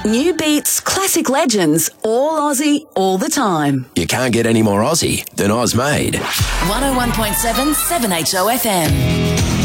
New beats, classic legends, all Aussie, all the time. You can't get any more Aussie than Oz Made. 101.7 7HO FM.